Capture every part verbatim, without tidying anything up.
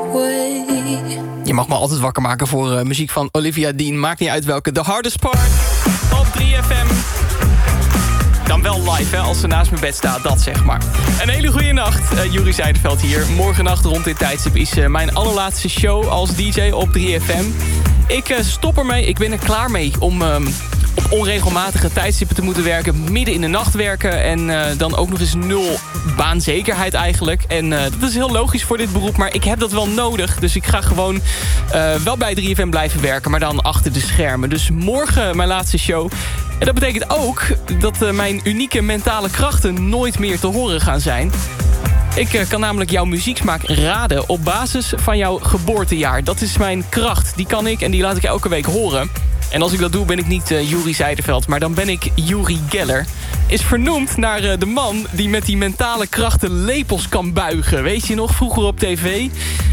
way. Je mag me altijd wakker maken voor uh, muziek van Olivia Dean. Maakt niet uit welke. The Hardest Part op drie F M. Dan wel live, hè, als ze naast mijn bed staat, dat zeg maar. Een hele goede nacht, uh, Juri Zijderveld hier. Morgennacht rond dit tijdstip is uh, mijn allerlaatste show als D J op drie F M. Ik uh, stop ermee, ik ben er klaar mee om um, op onregelmatige tijdstippen te moeten werken. Midden in de nacht werken en uh, dan ook nog eens nul baanzekerheid eigenlijk. En uh, dat is heel logisch voor dit beroep, maar ik heb dat wel nodig. Dus ik ga gewoon uh, wel bij drie F M blijven werken, maar dan achter de schermen. Dus morgen mijn laatste show. En dat betekent ook dat uh, mijn unieke mentale krachten nooit meer te horen gaan zijn. Ik uh, kan namelijk jouw muzieksmaak raden op basis van jouw geboortejaar. Dat is mijn kracht. Die kan ik en die laat ik elke week horen. En als ik dat doe, ben ik niet uh, Juri Zijderveld, maar dan ben ik Uri Geller. Is vernoemd naar uh, de man die met die mentale krachten lepels kan buigen. Weet je nog, vroeger op tv?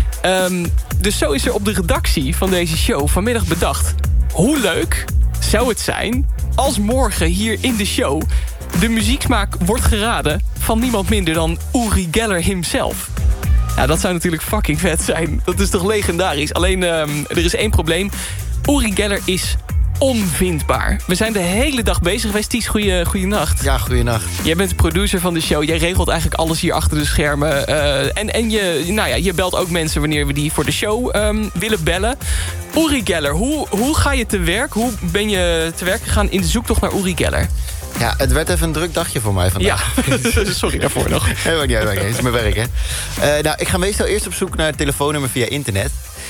Um, dus zo is er op de redactie van deze show vanmiddag bedacht. Hoe leuk zou het zijn als morgen hier in de show de muzieksmaak wordt geraden van niemand minder dan Uri Geller himself. Ja, dat zou natuurlijk fucking vet zijn. Dat is toch legendarisch. Alleen, um, er is één probleem. Uri Geller is onvindbaar. We zijn de hele dag bezig geweest. Ties, goeie, goeie nacht. Ja, goeienacht. Jij bent de producer van de show. Jij regelt eigenlijk alles hier achter de schermen. Uh, en en je, nou ja, je belt ook mensen wanneer we die voor de show um, willen bellen. Uri Geller, hoe, hoe ga je te werk? Hoe ben je te werk gegaan in de zoektocht naar Uri Geller? Ja, het werd even een druk dagje voor mij vandaag. Ja, sorry daarvoor nog. Nee, maar niet uit, het is mijn werk, hè. Uh, nou, ik ga meestal eerst op zoek naar het telefoonnummer via internet.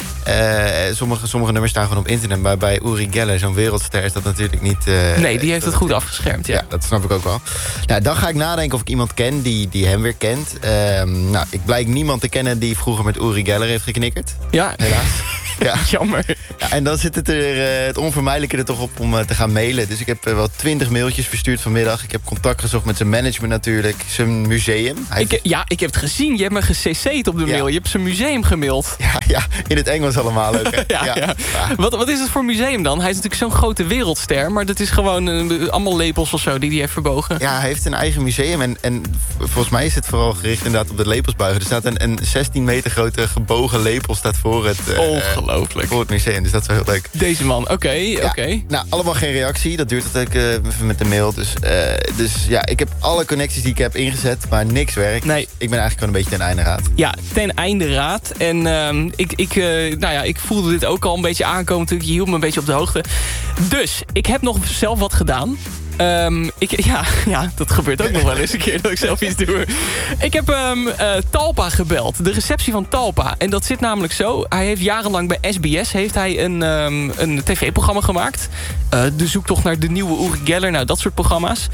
Uh, sommige, sommige nummers staan gewoon op internet, maar bij Uri Geller, zo'n wereldster, is dat natuurlijk niet... Uh, nee, die heeft het goed afgeschermd, ja. Ja, dat snap ik ook wel. Nou, dan ga ik nadenken of ik iemand ken die, die hem weer kent. Uh, nou, ik blijk niemand te kennen die vroeger met Uri Geller heeft geknikkerd. Ja, helaas. Ja. Jammer. Ja, en dan zit het er uh, het onvermijdelijke er toch op om uh, te gaan mailen. Dus ik heb uh, wel twintig mailtjes verstuurd vanmiddag. Ik heb contact gezocht met zijn management natuurlijk. Zijn museum. Hij ik, heeft... Ja, ik heb het gezien. Je hebt me gecC'd op de mail. Ja. Je hebt zijn museum gemaild. Ja, ja, in het Engels allemaal leuk. Hè? ja, ja. Ja. Ja. Wat, wat is het voor museum dan? Hij is natuurlijk zo'n grote wereldster. Maar dat is gewoon uh, allemaal lepels of zo die hij heeft verbogen. Ja, hij heeft een eigen museum. En, en volgens mij is het vooral gericht inderdaad op de lepelsbuigen. Er staat een, een zestien meter grote gebogen lepel staat voor het, uh, Ongelooflijk. Voor het museum. Dus dat is wel heel leuk. Deze man, oké, okay, ja, oké. Okay. Nou, allemaal geen reactie. Dat duurt het ook uh, met de mail. Dus, uh, dus ja, ik heb alle connecties die ik heb ingezet, maar niks werkt. Nee. Ik ben eigenlijk gewoon een beetje ten einde raad. Ja, ten einde raad. En uh, ik, ik, uh, nou ja, ik voelde dit ook al een beetje aankomen natuurlijk. Je hield me een beetje op de hoogte. Dus, ik heb nog zelf wat gedaan. Um, ik, ja, ja, dat gebeurt ook nog wel eens een keer dat ik zelf iets doe. Ik heb um, uh, Talpa gebeld. De receptie van Talpa. En dat zit namelijk zo. Hij heeft jarenlang bij S B S heeft hij een, um, een tv-programma gemaakt. Uh, de zoektocht naar de nieuwe Uri Geller. Nou, dat soort programma's.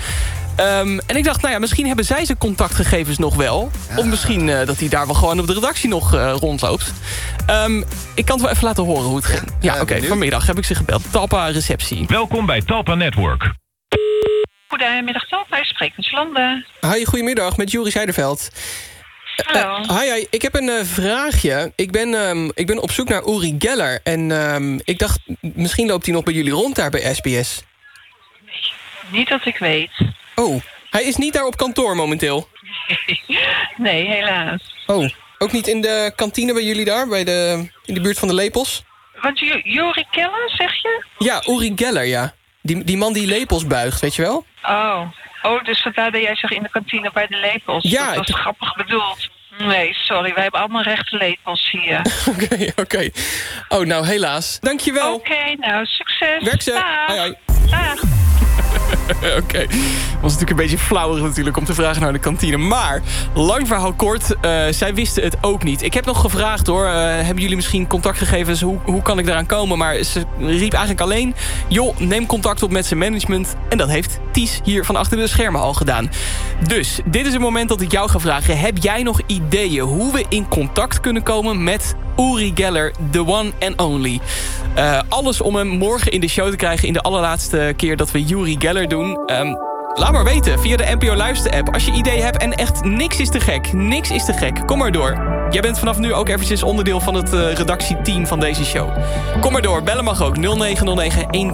Um, en ik dacht, nou ja, misschien hebben zij zijn contactgegevens nog wel. Ja. Of misschien uh, dat hij daar wel gewoon op de redactie nog uh, rondloopt. Um, ik kan het wel even laten horen hoe het ging. Ja, ja oké, okay, vanmiddag heb ik ze gebeld. Talpa receptie. Welkom bij Talpa Network. Goedemiddag, Talpa. Ik spreek met Jolande. Hi, goedemiddag, met Juri Zijderveld. Hallo. Uh, hi, hi, ik heb een uh, vraagje. Ik ben, um, ik ben op zoek naar Uri Geller. En um, ik dacht, misschien loopt hij nog bij jullie rond daar bij S B S. Niet dat ik weet. Oh, hij is niet daar op kantoor momenteel? Nee, helaas. Oh, ook niet in de kantine bij jullie daar? Bij de, in de buurt van de lepels? Want Uri Geller, zeg je? Ja, Uri Geller, ja. Die, die man die lepels buigt, weet je wel? Oh, oh dus vandaar dat jij zegt in de kantine bij de lepels. Ja, dat was ik... grappig bedoeld. Nee, sorry, wij hebben allemaal rechte lepels hier. Oké, oké. Okay, okay. Oh, nou, helaas. Dankjewel. Oké, okay, nou, succes. Werk ze. Dag. Hoi, hoi. Dag. Oké, okay. Was natuurlijk een beetje flauwer natuurlijk om te vragen naar de kantine. Maar, lang verhaal kort, uh, zij wisten het ook niet. Ik heb nog gevraagd hoor, uh, hebben jullie misschien contactgegevens? Hoe, hoe kan ik daaraan komen? Maar ze riep eigenlijk alleen, joh, neem contact op met zijn management. En dat heeft Ties hier van achter de schermen al gedaan. Dus, dit is het moment dat ik jou ga vragen. Heb jij nog ideeën hoe we in contact kunnen komen met Uri Geller, the one and only? Uh, alles om hem morgen in de show te krijgen in de allerlaatste keer dat we Uri Geller doen. Um, laat maar weten via de N P O Luister app. Als je ideeën hebt en echt niks is te gek. Niks is te gek. Kom maar door. Jij bent vanaf nu ook eventjes onderdeel van het uh, redactieteam van deze show. Kom maar door. Bellen mag ook nul negen nul negen een